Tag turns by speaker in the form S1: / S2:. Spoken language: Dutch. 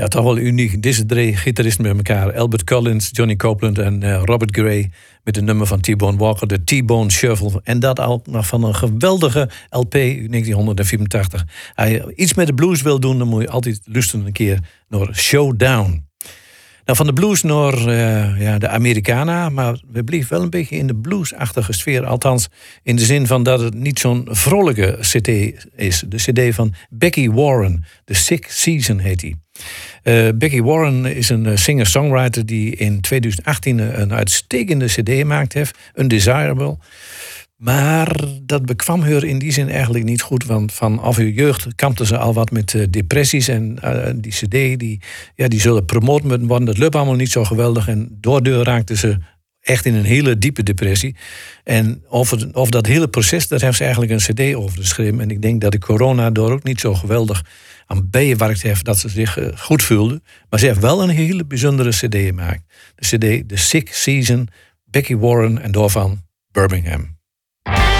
S1: Ja, toch wel uniek. Deze drie gitaristen met elkaar. Albert Collins, Johnny Copeland en Robert Gray. Met een nummer van T-Bone Walker, de T-Bone Shuffle. En dat al nog van een geweldige LP 1984. Als je iets met de blues wil doen, dan moet je altijd luisteren een keer naar Showdown. Nou, van de blues naar de Americana, maar we bleven wel een beetje in de bluesachtige sfeer. Althans, in de zin van dat het niet zo'n vrolijke cd is. De cd van Becky Warren, The Sick Season heet die. Becky Warren is een singer-songwriter die in 2018 een uitstekende cd gemaakt heeft, Undesirable. Maar dat bekwam haar in die zin eigenlijk niet goed. Want vanaf haar jeugd kampte ze al wat met depressies. En die cd, die zullen promoot moeten worden. Dat lukt allemaal niet zo geweldig. En doordeur raakte ze echt in een hele diepe depressie. En over dat hele proces, daar heeft ze eigenlijk een cd over geschreven. En ik denk dat de corona door ook niet zo geweldig aan bijgewerkt heeft dat ze zich goed voelde. Maar ze heeft wel een hele bijzondere cd gemaakt. De cd The Sick Season, Becky Warren en daarvan Birmingham.